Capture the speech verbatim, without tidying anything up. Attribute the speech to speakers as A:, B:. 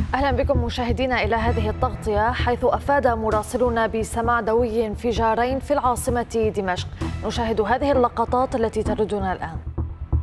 A: أهلا بكم مشاهدينا إلى هذه التغطية، حيث أفاد مراسلون بسماع دوي انفجارين في العاصمة دمشق. نشاهد هذه اللقطات التي تردنا الآن.